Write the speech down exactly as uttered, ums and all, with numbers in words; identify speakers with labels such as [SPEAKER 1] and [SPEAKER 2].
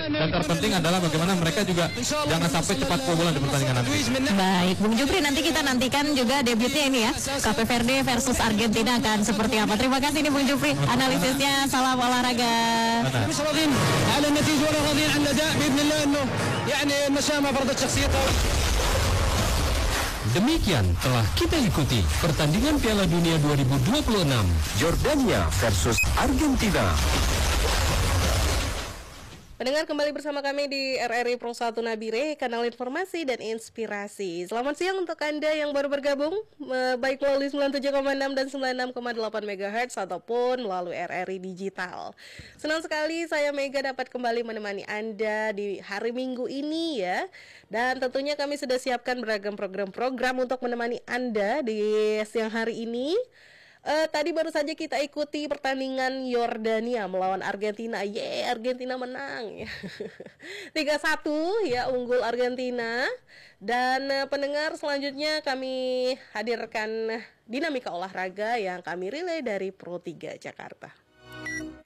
[SPEAKER 1] Dan terpenting adalah bagaimana mereka juga jangan sampai cepat kebobolan di pertandingan nanti.
[SPEAKER 2] Baik, Bung Jupri, nanti kita nantikan juga debutnya ini ya, Cape Verde versus Argentina akan seperti apa. Terima kasih nih Bung Jupri analisisnya. Salam olahraga.
[SPEAKER 3] Demikian telah kita ikuti pertandingan Piala Dunia dua ribu dua puluh enam Jordania versus Argentina.
[SPEAKER 4] Pendengar, kembali bersama kami di R R I Pro satu Nabire, kanal informasi dan inspirasi. Selamat siang untuk Anda yang baru bergabung, baik melalui sembilan puluh tujuh koma enam dan sembilan puluh enam koma delapan megahertz ataupun melalui R R I Digital. Senang sekali saya Mega dapat kembali menemani Anda di hari Minggu ini ya. Dan tentunya kami sudah siapkan beragam program-program untuk menemani Anda di siang hari ini. Uh, tadi baru saja kita ikuti pertandingan Yordania melawan Argentina. Yeay, Argentina menang tiga satu ya, unggul Argentina. Dan uh, pendengar, selanjutnya kami hadirkan dinamika olahraga yang kami relay dari Pro tiga Jakarta.